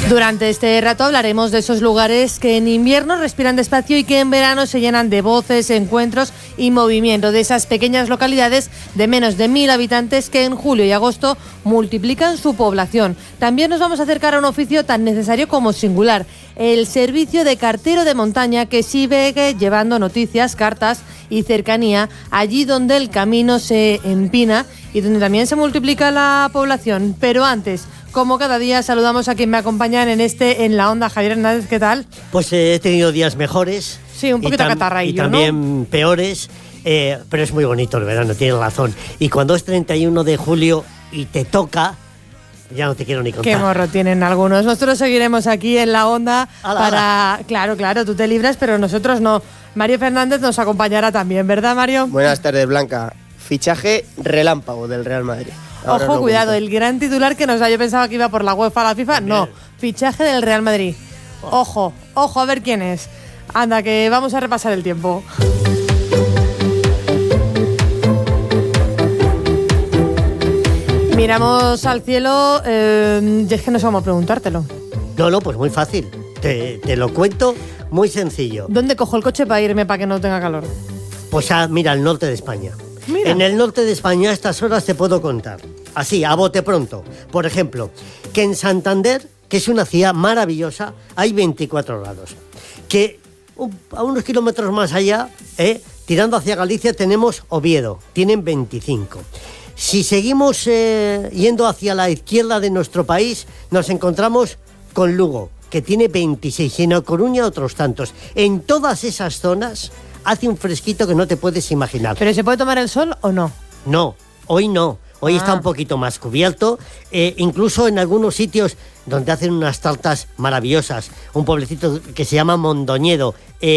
Durante este rato hablaremos de esos lugares que en invierno respiran despacio y que en verano se llenan de voces, encuentros y movimiento, de esas pequeñas localidades de menos de 1.000 habitantes que en julio y agosto multiplican su población. También nos vamos a acercar a un oficio tan necesario como singular, el servicio de cartero de montaña, que sigue llevando noticias, cartas y cercanía allí donde el camino se empina y donde también se multiplica la población. Pero antes, como cada día, saludamos a quien me acompañan en la onda. Javier Hernández, ¿qué tal? Pues he tenido días mejores. Sí, un poquito catarraillo, y también, ¿no?, peores, pero es muy bonito el verano, tienes razón. Y cuando es 31 de julio y te toca, ya no te quiero ni contar. Qué morro tienen algunos. Nosotros seguiremos aquí en la onda para... Claro, tú te libras, pero nosotros no. Mario Fernández nos acompañará también, ¿verdad, Mario? Buenas tardes, Blanca. Fichaje relámpago del Real Madrid. Ahora Ojo, cuidado, el gran titular que nos da, yo pensaba que iba por la UEFA a la FIFA, no, fichaje del Real Madrid. Ojo, a ver quién es. Anda, que vamos a repasar el tiempo. Miramos al cielo, y es que no sé cómo preguntártelo. No, pues muy fácil, te lo cuento muy sencillo. ¿Dónde cojo el coche para irme para que no tenga calor? Pues mira, al norte de España. Mira. En el norte de España a estas horas te puedo contar, así, a bote pronto. Por ejemplo, que en Santander, que es una ciudad maravillosa, hay 24 grados. Que a unos kilómetros más allá, tirando hacia Galicia, tenemos Oviedo, tienen 25. Si seguimos yendo hacia la izquierda de nuestro país, nos encontramos con Lugo, que tiene 26, y en A Coruña otros tantos. En todas esas zonas hace un fresquito que no te puedes imaginar. ¿Pero se puede tomar el sol o no? No, hoy no. Hoy está un poquito más cubierto, incluso en algunos sitios donde hacen unas tartas maravillosas. Un pueblecito que se llama Mondoñedo.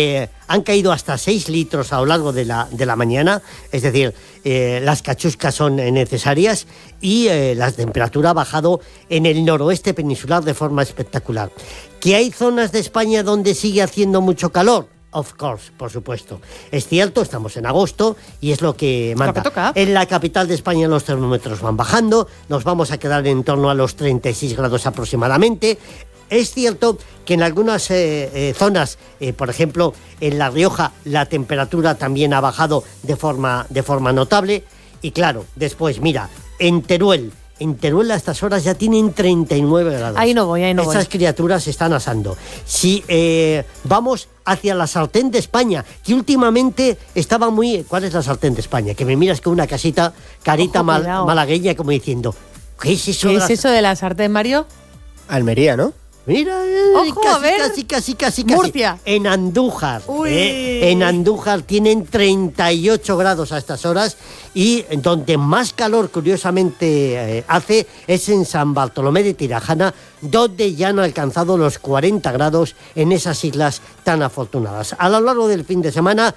Han caído hasta 6 litros a lo largo de la mañana, es decir, las cachuscas son necesarias y la temperatura ha bajado en el noroeste peninsular de forma espectacular. ¿Que hay zonas de España donde sigue haciendo mucho calor? Of course, por supuesto. Es cierto, estamos en agosto y es lo que manda. Lo que toca. En la capital de España los termómetros van bajando, nos vamos a quedar en torno a los 36 grados aproximadamente. Es cierto que en algunas zonas, por ejemplo, en La Rioja, la temperatura también ha bajado de forma notable. Y claro, después, mira, en Teruel a estas horas ya tienen 39 grados. Ahí no voy. Esas criaturas se están asando. Si vamos hacia la sartén de España, que últimamente estaba muy... ¿Cuál es la sartén de España? Que me miras con una carita malagueña como diciendo... ¿Qué es eso? ¿Qué es eso de la sartén, Mario? Almería, ¿no? Mira, ojo, a ver. casi. Murcia. En Andújar. En Andújar tienen 38 grados a estas horas y donde más calor, curiosamente, hace es en San Bartolomé de Tirajana, donde ya han alcanzado los 40 grados en esas islas tan afortunadas. A lo largo del fin de semana,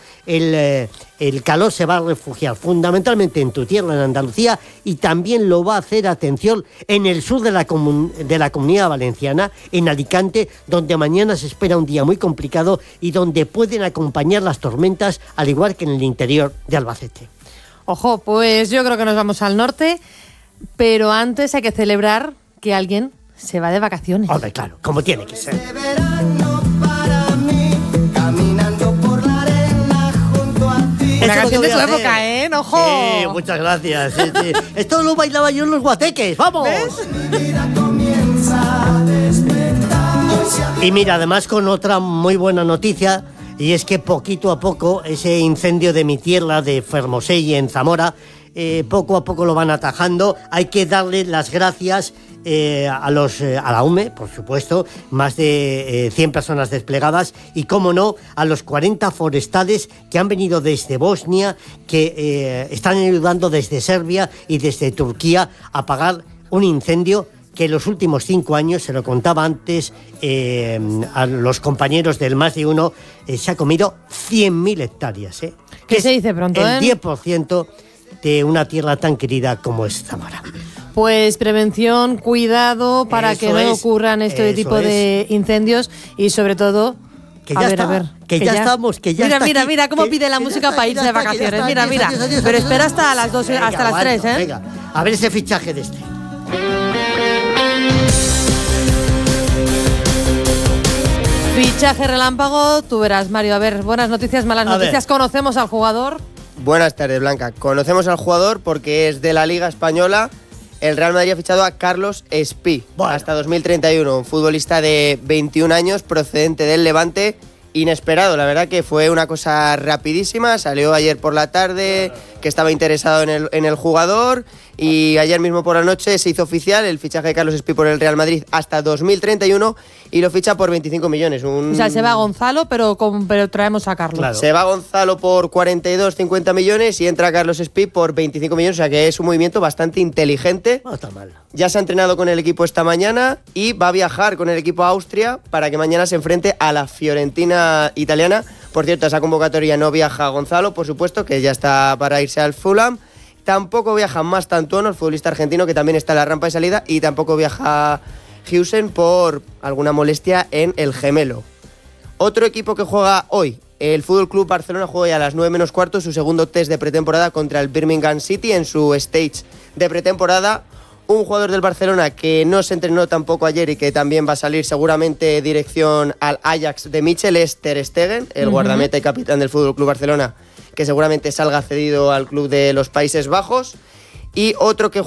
el calor se va a refugiar fundamentalmente en tu tierra, en Andalucía, y también lo va a hacer, atención, en el sur de la Comunidad Valenciana, en Alicante, donde mañana se espera un día muy complicado y donde pueden acompañar las tormentas, al igual que en el interior de Albacete. Ojo, pues yo creo que nos vamos al norte, pero antes hay que celebrar que alguien se va de vacaciones. Hombre, claro, como tiene que ser. La canción de tu época, ¿eh? ¡Ojo! Sí, muchas gracias. Sí. Esto lo bailaba yo en los guateques. ¡Vamos! ¿Ves? Y mira, además con otra muy buena noticia, y es que poquito a poco ese incendio de mi tierra, de Fermoselle, en Zamora, poco a poco lo van atajando. Hay que darle las gracias a la UME, por supuesto, más de 100 personas desplegadas, y cómo no, a los 40 forestales que han venido desde Bosnia, que están ayudando desde Serbia y desde Turquía a apagar un incendio que en los últimos 5 años, se lo contaba antes a los compañeros del Más de Uno, se ha comido 100.000 hectáreas. ¿Qué se dice pronto? El 10% de una tierra tan querida como es Zamora. Pues prevención, cuidado para que no ocurran este tipo de incendios y sobre todo... Que ya estamos. Mira cómo pide la música para irse de vacaciones. Mira. Pero espera hasta las 2, hasta las 3, ¿eh? Venga, a ver ese fichaje de este. Fichaje relámpago, tú verás, Mario. A ver, buenas noticias, malas noticias. ¿Conocemos al jugador? Buenas tardes, Blanca. Conocemos al jugador porque es de la Liga Española. El Real Madrid ha fichado a Carlos Espí, hasta 2031, un futbolista de 21 años procedente del Levante. Inesperado, la verdad que fue una cosa rapidísima, salió ayer por la tarde que estaba interesado en el jugador y ayer mismo por la noche se hizo oficial el fichaje de Carlos Espí por el Real Madrid hasta 2031 y lo ficha por 25 millones. O sea, se va Gonzalo, pero traemos a Carlos. Claro. Se va Gonzalo por 42-50 millones y entra Carlos Espí por 25 millones, o sea que es un movimiento bastante inteligente. No está mal. Ya se ha entrenado con el equipo esta mañana y va a viajar con el equipo a Austria para que mañana se enfrente a la Fiorentina italiana. Por cierto, a esa convocatoria no viaja Gonzalo, por supuesto, que ya está para irse al Fulham. Tampoco viaja Mastantuono, el futbolista argentino, que también está en la rampa de salida, y tampoco viaja Hüseyin por alguna molestia en el gemelo. Otro equipo que juega hoy, el FC Barcelona, juega ya a las 9 menos cuarto su segundo test de pretemporada contra el Birmingham City en su stage de pretemporada. Un jugador del Barcelona que no se entrenó tampoco ayer y que también va a salir seguramente dirección al Ajax de Michel es Ter Stegen, el guardameta y capitán del FC Barcelona, que seguramente salga cedido al club de los Países Bajos. Y otro que